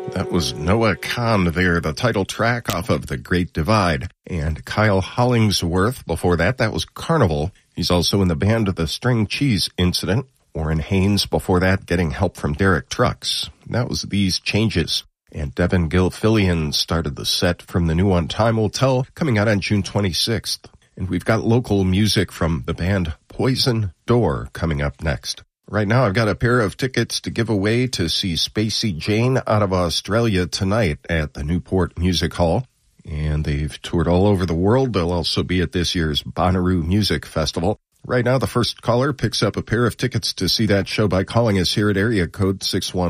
That was Noah Kahn there, the title track off of The Great Divide. And Kyle Hollingsworth before that was Carnival. He's also in the band of The String Cheese Incident. Warren Haynes before that, Getting Help from Derek Trucks. That was These Changes. And Devin Gilfillian started the set from the new one, Time Will Tell, coming out on June 26th. And we've got local music from the band Poison Door coming up next. Right now, I've got a pair of tickets to give away to see Spacey Jane out of Australia tonight at the Newport Music Hall. And they've toured all over the world. They'll also be at this year's Bonnaroo Music Festival. Right now, the first caller picks up a pair of tickets to see that show by calling us here at area code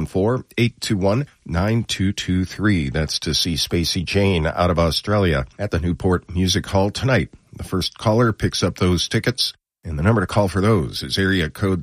614-821-9223. That's to see Spacey Jane out of Australia at the Newport Music Hall tonight. The first caller picks up those tickets. And the number to call for those is area code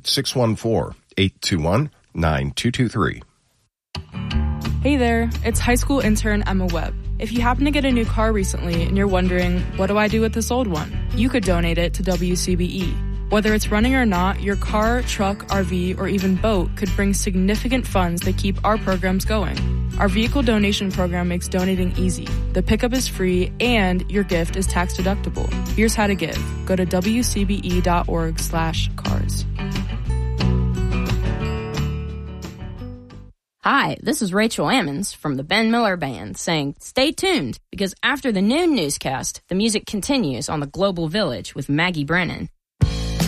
614-821-9223. Hey there, it's high school intern Emma Webb. If you happen to get a new car recently and you're wondering, what do I do with this old one? You could donate it to WCBE. Whether it's running or not, your car, truck, RV, or even boat could bring significant funds that keep our programs going. Our vehicle donation program makes donating easy. The pickup is free and your gift is tax deductible. Here's how to give. Go to wcbe.org/cars. Hi, this is Rachel Ammons from the Ben Miller Band saying stay tuned because after the noon newscast, the music continues on the Global Village with Maggie Brennan.